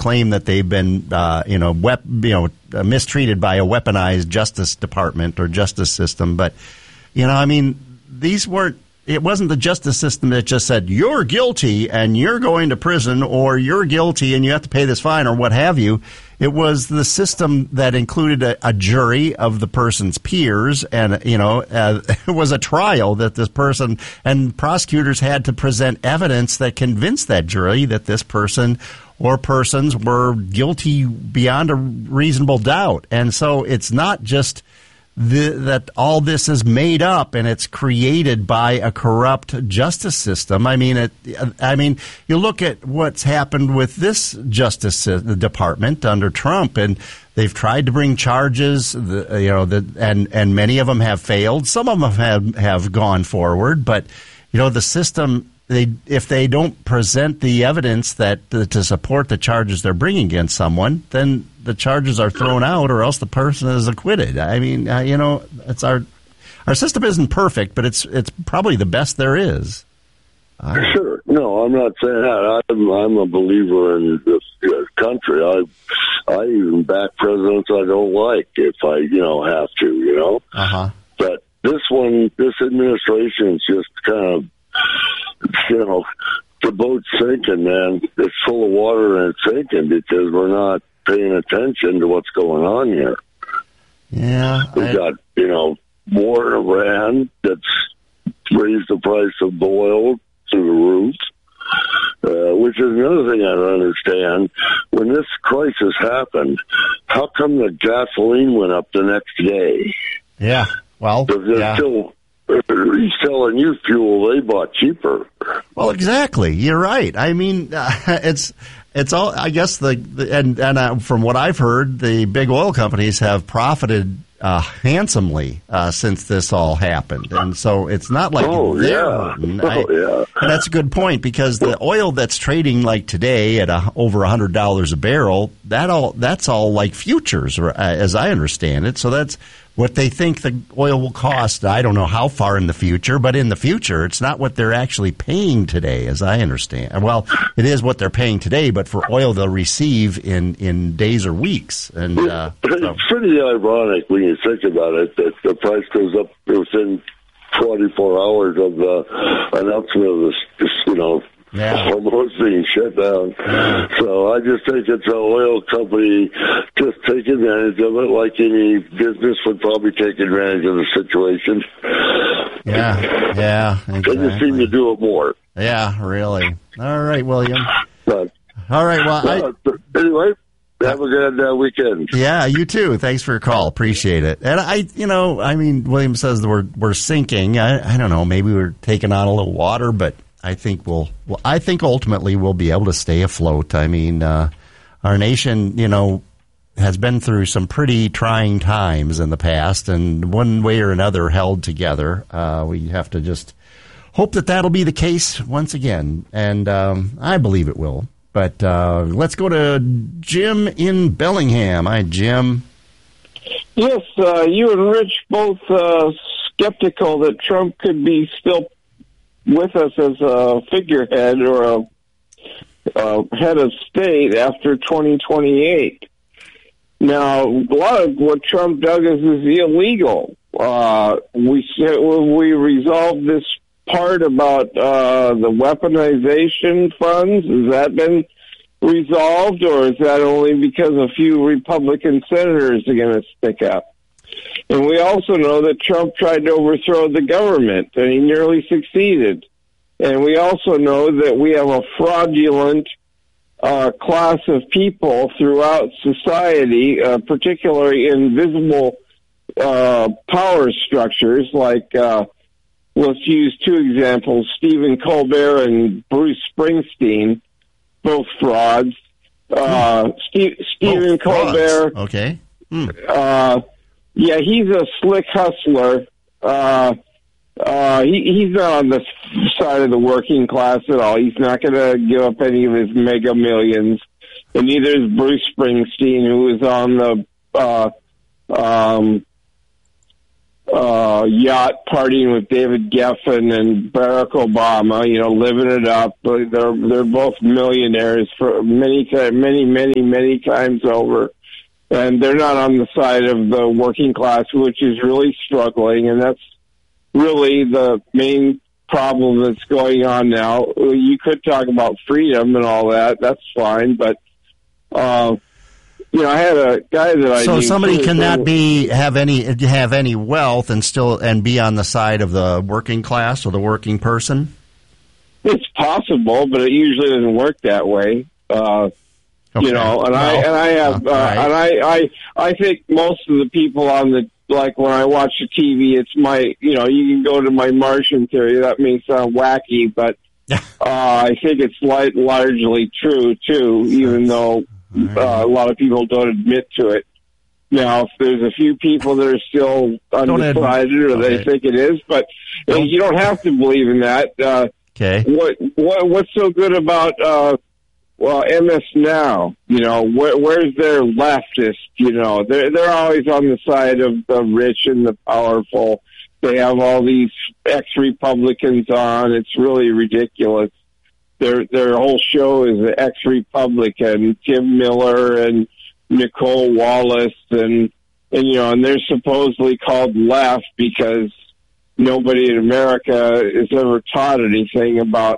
claim that they've been, mistreated by a weaponized Justice Department or justice system. But, it wasn't the justice system that just said, you're guilty and you're going to prison, or you're guilty and you have to pay this fine, or what have you. It was the system that included a jury of the person's peers, and, it was a trial that this person, and prosecutors had to present evidence that convinced that jury that this person or persons were guilty beyond a reasonable doubt. And so it's not just that all this is made up and it's created by a corrupt justice system. You look at what's happened with this Justice Department under Trump, and they've tried to bring charges, and many of them have failed. Some of them have gone forward, but the system, if they don't present the evidence to support the charges they're bringing against someone, then the charges are thrown out, or else the person is acquitted. It's our system isn't perfect, but it's probably the best there is. Sure. No, I'm not saying that. I'm a believer in this country. I even back presidents I don't like if I have to. But this administration is just kind of, the boat's sinking, man. It's full of water and it's sinking because we're not paying attention to what's going on here. Yeah. We've got, war in Iran that's raised the price of oil through the roof, which is another thing I don't understand. When this crisis happened, how come the gasoline went up the next day? Yeah. Well, they're still reselling you fuel they bought cheaper. Well, exactly. You're right. It's all, I guess, from what I've heard, the big oil companies have profited handsomely since this all happened, and so it's not like and that's a good point, because the oil that's trading like today at over $100 a barrel, that's all like futures, as I understand it. So that's what they think the oil will cost. I don't know how far in the future, but in the future, it's not what they're actually paying today, as I understand. Well, it is what they're paying today, but for oil they'll receive in days or weeks. And it's pretty ironic when you think about it that the price goes up within 24 hours of the announcement of this, almost being shut down. Yeah. So I just think it's an oil company just take advantage of it, like any business would probably take advantage of the situation. Yeah, exactly. They just seem to do it more. Yeah, really. All right, William. But, all right, well, anyway, have a good weekend. Yeah, you too. Thanks for your call. Appreciate it. And William says that we're sinking. I don't know. Maybe we're taking on a little water, but I think ultimately we'll be able to stay afloat. Our nation, has been through some pretty trying times in the past, and one way or another held together. We have to just hope that that'll be the case once again, and I believe it will. But let's go to Jim in Bellingham. Hi, Jim. Yes, you and Rich both skeptical that Trump could be still with us as a figurehead or a head of state after 2028. Now, a lot of what Trump does is illegal. We resolved this part about the weaponization funds. Has that been resolved, or is that only because a few Republican senators are going to stick up? And we also know that Trump tried to overthrow the government, and he nearly succeeded. And we also know that we have a fraudulent class of people throughout society, particularly in visible power structures, like, let's use two examples, Stephen Colbert and Bruce Springsteen, both frauds. Stephen Colbert. Okay. Yeah, he's a slick hustler. He's not on the side of the working class at all. He's not going to give up any of his mega millions. And neither is Bruce Springsteen, who is on yacht partying with David Geffen and Barack Obama, living it up. They're both millionaires for many times over. And they're not on the side of the working class, which is really struggling. And that's really the main problem that's going on now. You could talk about freedom and all that. That's fine. But, I had a guy that I knew. So somebody cannot have any wealth and be on the side of the working class or the working person? It's possible, but it usually doesn't work that way. Okay. I think most of the people like when I watch the TV, it's you can go to my Martian theory. That may sound wacky, but I think it's largely true too, even though a lot of people don't admit to it. Now, if there's a few people that are still undecided or they think it is, but you don't have to believe in that. Okay. What's so good about MS Now? Where's their leftist? They're always on the side of the rich and the powerful. They have all these ex-Republicans on. It's really ridiculous. Their whole show is an ex-Republican, Tim Miller and Nicole Wallace, and they're supposedly called left because nobody in America has ever taught anything about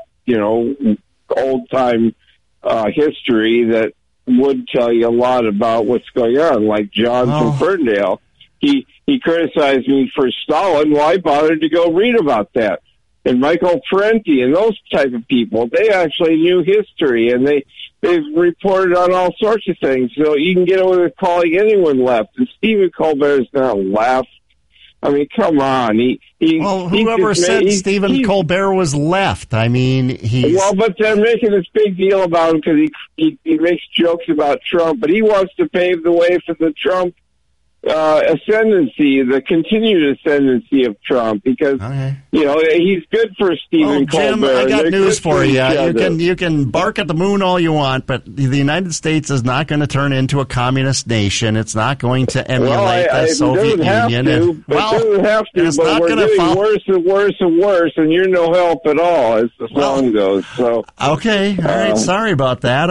old time history that would tell you a lot about what's going on. Like John from Ferndale, he criticized me for Stalin. Well, I bothered to go read about that. And Michael Parenti and those type of people, they actually knew history, and they've reported on all sorts of things. So you can get away with calling anyone left. And Stephen Colbert's not left. I mean, come on. Whoever said Stephen Colbert was left? I mean, but they're making this big deal about him because he makes jokes about Trump, but he wants to pave the way for the Trump ascendancy, the continued ascendancy of Trump, because he's good for Stephen Jim, Colbert. I got news for you. You can bark at the moon all you want, but the United States is not going to turn into a communist nation. It's not going to emulate the Soviet Union. It doesn't have to, but we're getting worse and worse and worse, and you're no help at all, as the song goes. So okay, all right. Sorry about that.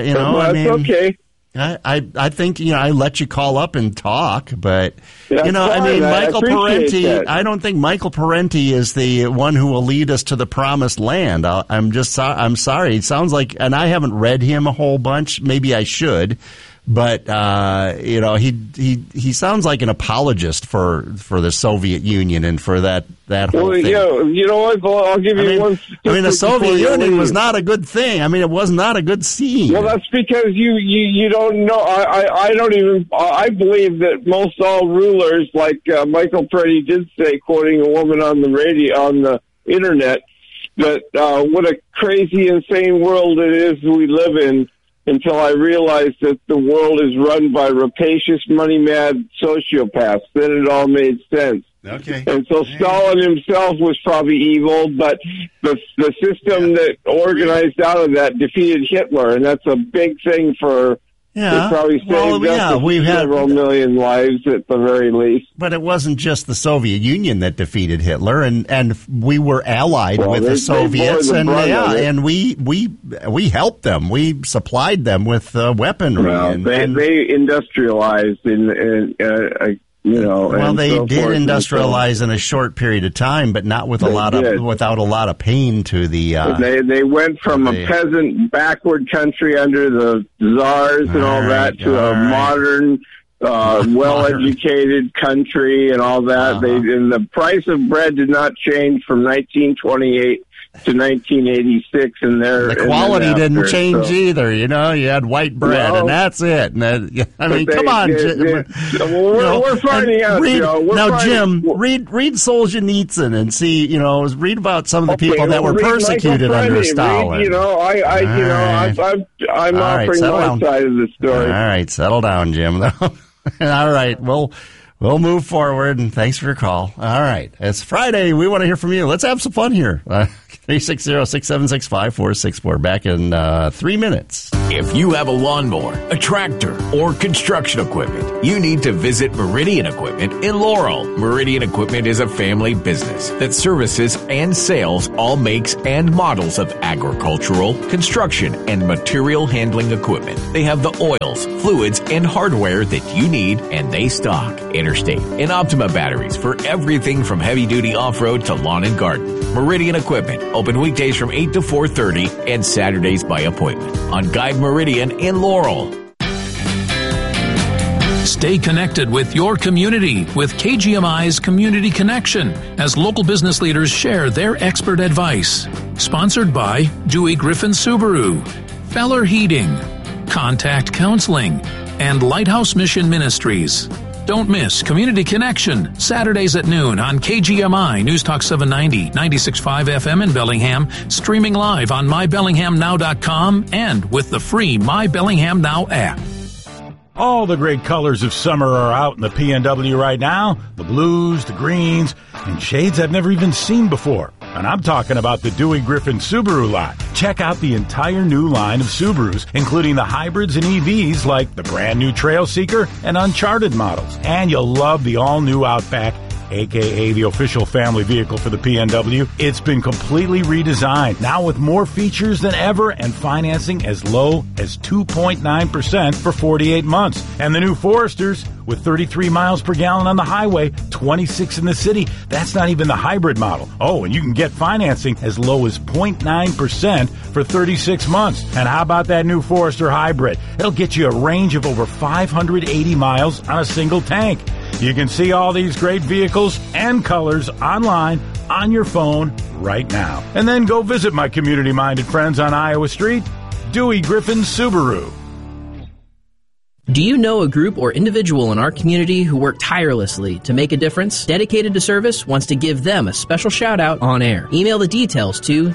Okay. I think, I let you call up and talk, but, Michael Parenti, I don't think Michael Parenti is the one who will lead us to the promised land. I'm sorry. It sounds like, and I haven't read him a whole bunch. Maybe I should. But he sounds like an apologist for the Soviet Union and for that whole thing. You know what? I'll give you one. The Soviet Union was not a good thing. I mean, it was not a good scene. Well, that's because you don't know. I don't even. I believe that most all rulers, like Michael Parenti did say, quoting a woman on the radio on the internet, that what a crazy, insane world it is we live in. Until I realized that the world is run by rapacious, money-mad sociopaths. Then it all made sense. Okay. And so Stalin himself was probably evil, but the system that organized out of that defeated Hitler, and that's a big thing for... It probably saved several million lives at the very least. But it wasn't just the Soviet Union that defeated Hitler, and we were allied with the Soviets, and we helped them. We supplied them with weaponry. Well, they industrialized they did industrialize in a short period of time, but not with without a lot of pain to the. They went from a peasant backward country under the czars and all that to a modern, well-educated country and all that. And the price of bread did not change from 1928 to 1986, and the quality didn't change either. You had white bread, and that's it. And come on, we're finding out. Jim, read Solzhenitsyn and see. Read about some of the people that were persecuted under Stalin. I'm offering my side of the story. All right, settle down, Jim. All right, We'll move forward, and thanks for your call. All right. It's Friday. We want to hear from you. Let's have some fun here. 360-676-5464. Back in 3 minutes. If you have a lawnmower, a tractor, or construction equipment, you need to visit Meridian Equipment in Laurel. Meridian Equipment is a family business that services and sales all makes and models of agricultural, construction, and material handling equipment. They have the oils, fluids, and hardware that you need, and they stock Interstate and Optima batteries for everything from heavy-duty off-road to lawn and garden. Meridian Equipment, open weekdays from 8 to 4:30 and Saturdays by appointment on Guide Meridian in Laurel. Stay connected with your community with KGMI's Community Connection as local business leaders share their expert advice. Sponsored by Dewey Griffin Subaru, Feller Heating, Contact Counseling, and Lighthouse Mission Ministries. Don't miss Community Connection, Saturdays at noon on KGMI News Talk 790, 96.5 FM in Bellingham, streaming live on MyBellinghamNow.com and with the free My Bellingham Now app. All the great colors of summer are out in the PNW right now. The blues, the greens, and shades I've never even seen before. And I'm talking about the Dewey Griffin Subaru lot. Check out the entire new line of Subarus, including the hybrids and EVs like the brand new Trail Seeker and Uncharted models. And you'll love the all-new Outback, a.k.a. the official family vehicle for the PNW. It's been completely redesigned, now with more features than ever and financing as low as 2.9% for 48 months. And the new Foresters, with 33 miles per gallon on the highway, 26 in the city. That's not even the hybrid model. Oh, and you can get financing as low as 0.9% for 36 months. And how about that new Forester Hybrid? It'll get you a range of over 580 miles on a single tank. You can see all these great vehicles and colors online on your phone right now. And then go visit my community-minded friends on Iowa Street, Dewey Griffin Subaru. Do you know a group or individual in our community who work tirelessly to make a difference? Dedicated to Service wants to give them a special shout out on air. Email the details to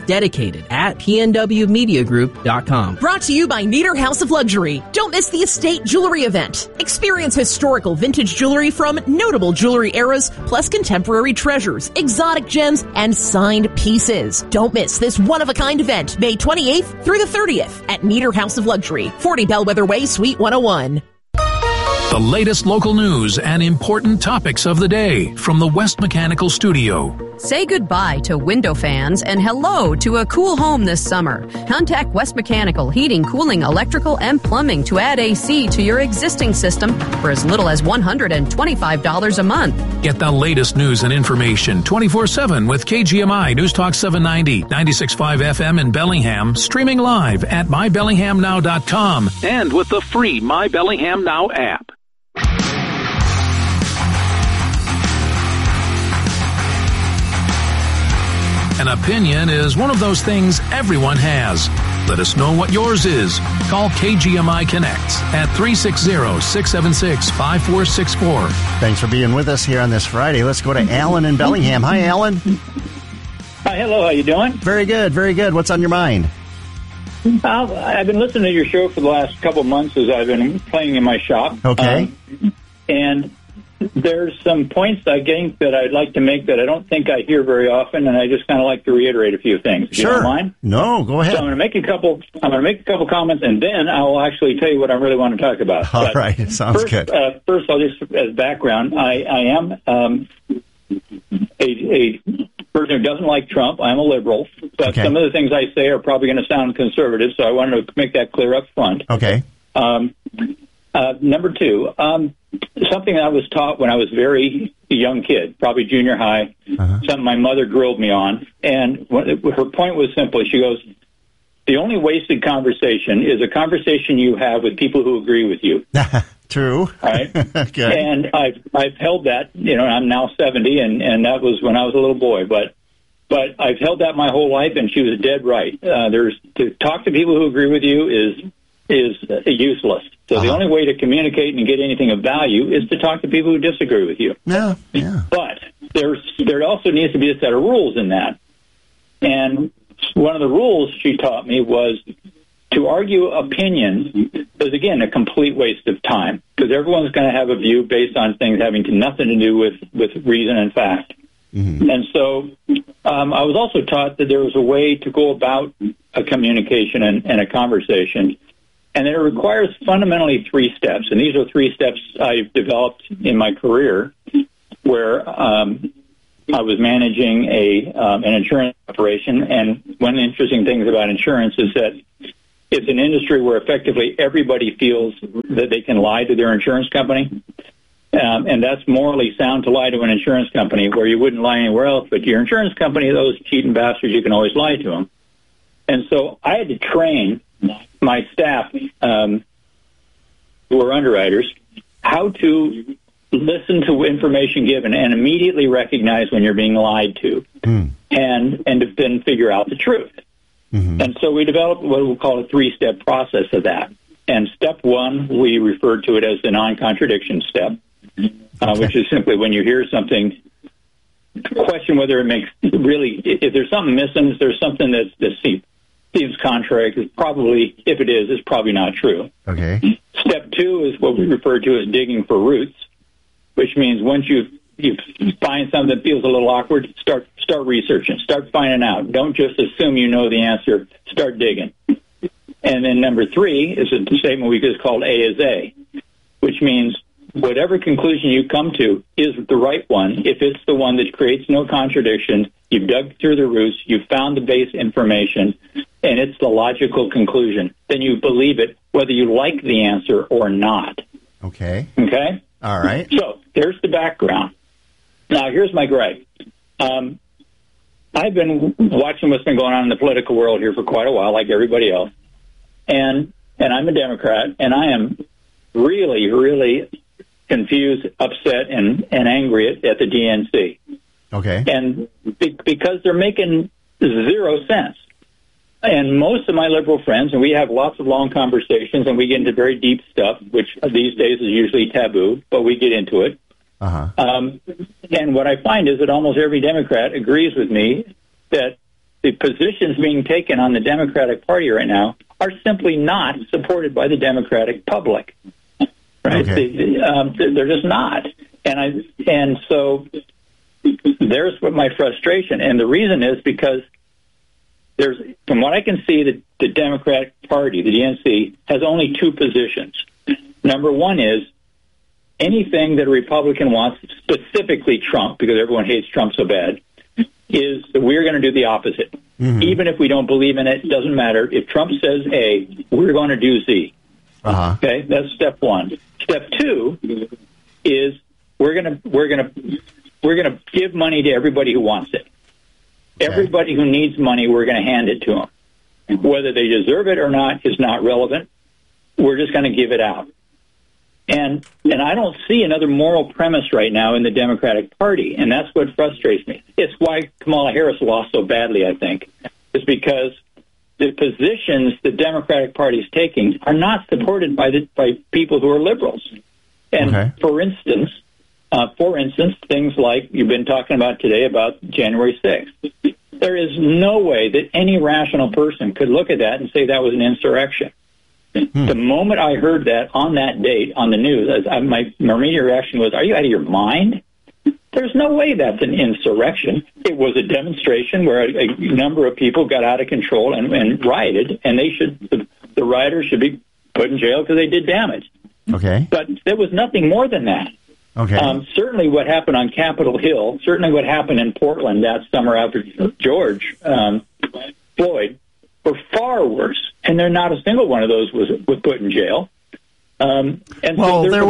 dedicated@pnwmediagroup.com. Brought to you by Nieder House of Luxury. Don't miss the Estate Jewelry event. Experience historical vintage jewelry from notable jewelry eras, plus contemporary treasures, exotic gems, and signed pieces. Don't miss this one-of-a-kind event, May 28th through the 30th at Nieder House of Luxury, 40 Bellwether Way, Suite 101. The latest local news and important topics of the day from the West Mechanical Studio. Say goodbye to window fans and hello to a cool home this summer. Contact West Mechanical Heating, Cooling, Electrical, and Plumbing to add AC to your existing system for as little as $125 a month. Get the latest news and information 24/7 with KGMI News Talk 790, 96.5 FM in Bellingham, streaming live at MyBellinghamNow.com and with the free My Bellingham Now app. An opinion is one of those things everyone has. Let us know what yours is. Call KGMI Connects at 360-676-5464. Thanks for being with us here on this Friday. Let's go to Alan in Bellingham. Hi, Alan. Hi, hello. How you doing? Very good, very good. What's on your mind? I've been listening to your show for the last couple of months as I've been playing in my shop. Okay. And there's some points I think that I'd like to make that I don't think I hear very often, and I just kind of like to reiterate a few things. If Sure. you don't mind? No, go ahead. So I'm going to make a couple comments, and then I'll actually tell you what I really want to talk about. All right. Sounds good. First, I'll just as background. I am a person who doesn't like Trump. I'm a liberal, but Okay. some of the things I say are probably going to sound conservative, so I wanted to make that clear up front. Okay. Number two, something I was taught when I was a very young kid, probably junior high, something my mother grilled me on, and her point was simply, she goes, the only wasted conversation is a conversation you have with people who agree with you. True. Right? Okay. And I've held that, I'm now 70, and that was when I was a little boy, but I've held that my whole life, and she was dead right. To talk to people who agree with you is useless. So the only way to communicate and get anything of value is to talk to people who disagree with you. Yeah. But there also needs to be a set of rules in that. And one of the rules she taught me was to argue opinion is, again, a complete waste of time, because everyone's going to have a view based on things having nothing to do with reason and fact. Mm-hmm. And so I was also taught that there was a way to go about a communication and a conversation, and that it requires fundamentally 3 steps. And these are 3 steps I've developed in my career, where I was managing an insurance operation. And one of the interesting things about insurance is that it's an industry where effectively everybody feels that they can lie to their insurance company. And that's morally sound to lie to an insurance company, where you wouldn't lie anywhere else. But your insurance company, those cheating bastards, you can always lie to them. And so I had to train my staff, who are underwriters, how to listen to information given and immediately recognize when you're being lied to, and to then figure out the truth. Mm-hmm. And so we developed what we call a 3-step process of that. And step 1, we refer to it as the non-contradiction step, which is simply when you hear something, question whether it makes really, if there's something missing, if there's something that seems contrary, because probably, if it is, it's probably not true. Okay. Step 2 is what we refer to as digging for roots, which means once you find something that feels a little awkward, start researching, start finding out. Don't just assume you know the answer. Start digging. And then number 3 is a statement we just called A is A, which means whatever conclusion you come to is the right one. If it's the one that creates no contradiction, you've dug through the roots, you've found the base information, and it's the logical conclusion, then you believe it whether you like the answer or not. Okay. Okay? All right. So there's the background. Now, here's my gripe. I've been watching what's been going on in the political world here for quite a while, like everybody else. And I'm a Democrat, and I am really, really confused, upset, and angry at the DNC. Okay. And because they're making 0 sense. And most of my liberal friends, and we have lots of long conversations, and we get into very deep stuff, which these days is usually taboo, but we get into it. Uh-huh. And what I find is that almost every Democrat agrees with me that the positions being taken on the Democratic Party right now are simply not supported by the Democratic public. Right? Okay. They're just not. And so there's what my frustration. And the reason is because there's, from what I can see, the Democratic Party, the DNC, has only 2 positions. Number 1 is anything that a Republican wants, specifically Trump, because everyone hates Trump so bad, is that we're going to do the opposite. Mm-hmm. Even if we don't believe in it, it doesn't matter. If Trump says A, we're going to do Z. Uh-huh. Okay, that's step 1. Step 2 is we're going to give money to everybody who wants it. Okay. Everybody who needs money, we're going to hand it to them. Whether they deserve it or not is not relevant. We're just going to give it out. And I don't see another moral premise right now in the Democratic Party, and that's what frustrates me. It's why Kamala Harris lost so badly, I think, is because the positions the Democratic Party is taking are not supported by people who are liberals. And okay. for instance, things like you've been talking about today about January 6th. There is no way that any rational person could look at that and say that was an insurrection. The moment I heard that on that date on the news, my immediate reaction was, are you out of your mind? There's no way that's an insurrection. It was a demonstration where a number of people got out of control and rioted, and the rioters should be put in jail because they did damage. Okay. But there was nothing more than that. Okay. Certainly what happened on Capitol Hill, certainly what happened in Portland that summer after George Floyd, were far worse, and not a single one of those was put in jail. And well, so there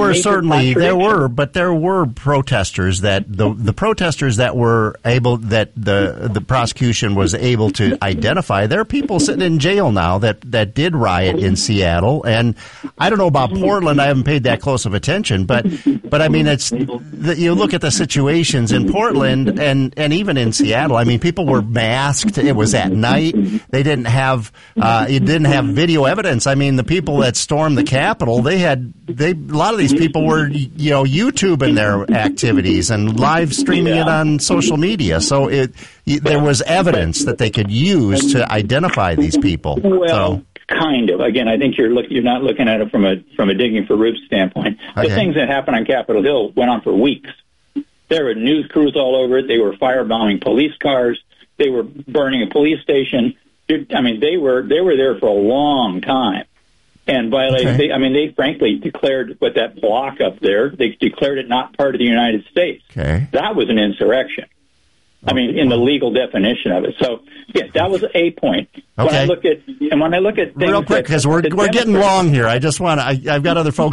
were protesters that the protesters that were able, that the prosecution was able to identify. There are people sitting in jail now that did riot in Seattle, and I don't know about Portland. I haven't paid that close of attention, but I mean, you look at the situations in Portland and even in Seattle. I mean, people were masked. It was at night. They didn't have video evidence. I mean, the people that stormed the Capitol, a lot of these people were, YouTubing their activities and live streaming it on social media. So there was evidence that they could use to identify these people. Well, kind of. Again, I think you're not looking at it from a digging for roots standpoint. Okay. The things that happened on Capitol Hill went on for weeks. There were news crews all over it. They were firebombing police cars. They were burning a police station. I mean, they were there for a long time and violated. Okay. They frankly declared what that block up there. They declared it not part of the United States. Okay. That was an insurrection. I mean, in the legal definition of it. So, yeah, that was a point. Okay. When I look at things real quick, because we're getting long here. I've got other folks